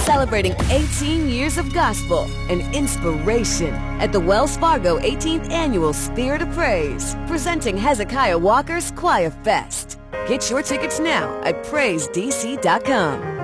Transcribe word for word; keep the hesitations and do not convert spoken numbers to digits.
celebrating eighteen years of gospel and inspiration at the Wells Fargo eighteenth Annual Spirit of Praise, presenting Hezekiah Walker's Choir Fest. Get your tickets now at praise d c dot com.